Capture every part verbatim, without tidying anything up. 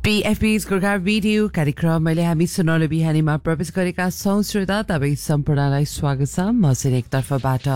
बीएफपी's Gorkha video कार्यक्रम अहिले हामी सुनौलो बिहानीमा प्रवेश गरेका छौं। श्रोता तपाईं सम्पूर्णलाई स्वागत छ। म चाहिँ एक तर्फबाट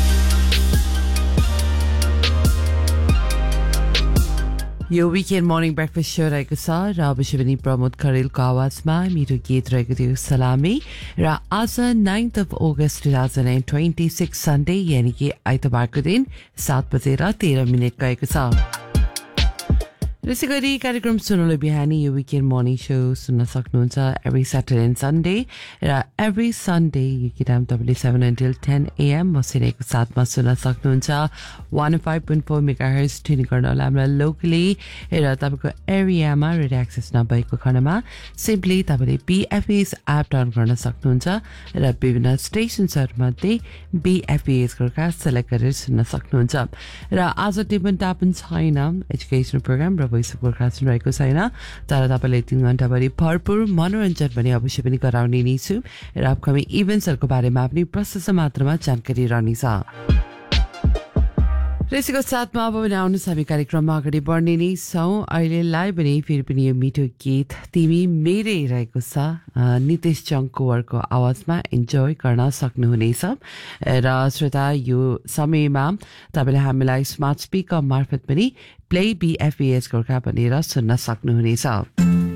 यो विकेन्ड मर्निङ ब्रेकफास्ट सो रहेको छ र अवश्य पनि प्रमोद खरेलको आवाजमा मेरो गीत रहेको थियो सलामी। र आज ninth of August two thousand and twenty six Sunday यानि कि आइतबारको दिन सात बजेर तेह्र मिनट गएको छ। त्यसै गरी कार्यक्रम सुनौलो बिहानी यो विकेन्ड मर्निङ सो सुन्न सक्नुहुन्छ एभ्री स्याटरडे एन्ड सन्डे र एभ्री सन्डे यो किताब तपाईँले सेभेन अन्टिल टेन एएम बसिरहेको साथमा सुन्न सक्नुहुन्छ। One five point four mega hertz tune गर्न होला हामीलाई लोकली र तपाईँको एरियामा रेडियो एक्सेस नभएको खण्डमा सिम्पली तपाईँले बिएफएस एप डाउनलोड गर्न सक्नुहुन्छ र विभिन्न स्टेसन्सहरूमध्ये बिएफएस गोर्खा सेलेक्ट गरेर सुन्न सक्नुहुन्छ। र आज टिपन टापन छैन, एजुकेसन प्रोग्राम र भोइस अफ गोर्खा सुनिरहेको छैन, तर तपाईँले तीन घण्टाभरि भरपूर मनोरञ्जन पनि अवश्य पनि गराउने नै छु र अपकमिङ इभेन्ट्सहरूको बारेमा पनि प्रशस्त मात्रामा जानकारी रहनेछ। यसको साथमा अब पनि आउनुहोस् हामी कार्यक्रममा अगाडि बढ्ने नै छौँ। अहिलेलाई पनि फेरि पनि यो मिठो गीत तिमी मेरै रहेको छ नितेश चङ्कुवरको आवाजमा इन्जोय गर्न सक्नुहुनेछ। र श्रोता यो समयमा तपाईँले हामीलाई स्मार्ट स्पिकर मार्फत पनि प्ले बिएफएस गोर्खा भनेर सुन्न सक्नुहुनेछ।